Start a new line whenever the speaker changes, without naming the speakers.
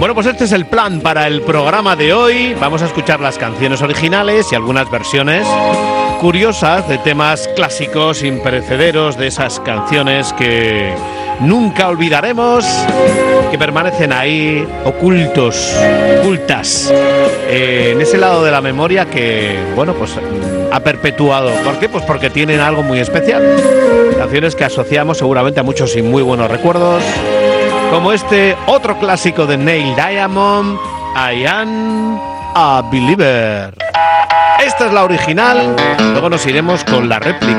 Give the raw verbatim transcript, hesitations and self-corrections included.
Bueno, pues este es el plan para el programa de hoy. Vamos a escuchar las canciones originales y algunas versiones curiosas de temas clásicos, imperecederos, de esas canciones que nunca olvidaremos, que permanecen ahí ocultos, ocultas, eh, en ese lado de la memoria que, bueno, pues ha perpetuado. ¿Por qué? Pues porque tienen algo muy especial. Canciones que asociamos seguramente a muchos y muy buenos recuerdos, como este otro clásico de Neil Diamond, I Am a Believer. Esta es la original, luego nos iremos con la réplica.